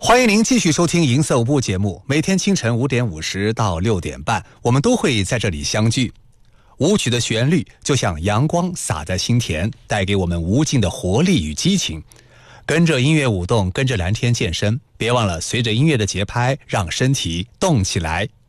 欢迎您继续收听银色舞步节目，每天清晨5:50到6点半，我们都会在这里相聚。舞曲的旋律就像阳光洒在心田，带给我们无尽的活力与激情。跟着音乐舞动，跟着蓝天健身，别忘了随着音乐的节拍，让身体动起来。